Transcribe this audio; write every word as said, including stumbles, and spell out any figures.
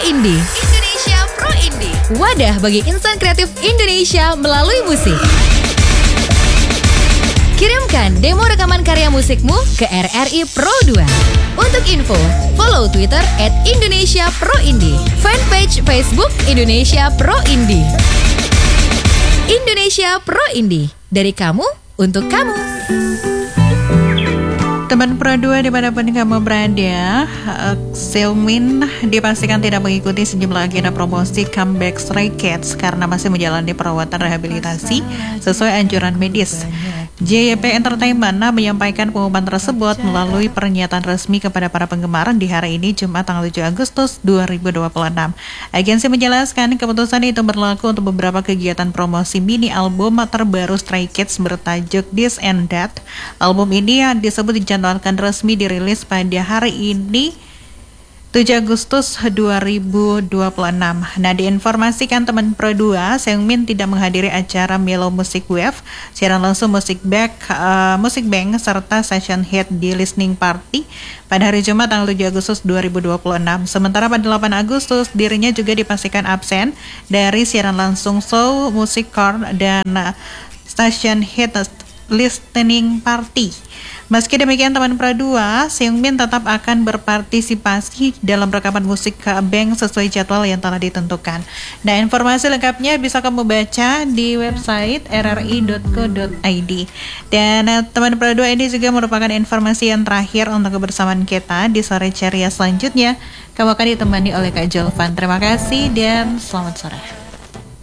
Indie. Indonesia Pro Indie. Wadah bagi insan kreatif Indonesia melalui musik. Kirimkan demo rekaman karya musikmu ke R R I Pro dua. Untuk info, follow Twitter at Indonesia Pro Indie. Fanpage Facebook Indonesia Pro Indie. Indonesia Pro Indie. Dari kamu, untuk kamu. Teman Pro dua dimanapun kamu berada, uh, Seungmin dipastikan tidak mengikuti sejumlah agenda promosi comeback Stray Cats karena masih menjalani perawatan rehabilitasi sesuai anjuran medis. J Y P Entertainment menyampaikan pengumuman tersebut melalui pernyataan resmi kepada para penggemar di hari ini Jumat tanggal tujuh Agustus dua ribu dua puluh enam. Agensi menjelaskan keputusan itu berlaku untuk beberapa kegiatan promosi mini album terbaru Stray Cats bertajuk This and That. Album ini disebut dijadwalkan resmi dirilis pada hari ini tujuh Agustus dua ribu dua puluh enam. Nah, diinformasikan teman Pro dua, Seungmin tidak menghadiri acara Melo Music Wave, siaran langsung Music Bank, uh, Music Bank serta session hit di Listening Party pada hari Jumat tanggal tujuh Agustus dua ribu dua puluh enam. Sementara pada delapan Agustus dirinya juga dipastikan absen dari siaran langsung show Music Core dan uh, session hit Listening Party. Meski demikian teman Pro dua, Seungmin tetap akan berpartisipasi dalam rekaman musik Bank sesuai jadwal yang telah ditentukan. Nah, informasi lengkapnya bisa kamu baca di website r r i dot co dot i d. Dan uh, teman Pro dua, ini juga merupakan informasi yang terakhir untuk kebersamaan kita di sore ceria selanjutnya. Kamu akan ditemani oleh Kak Julvan. Terima kasih dan selamat sore.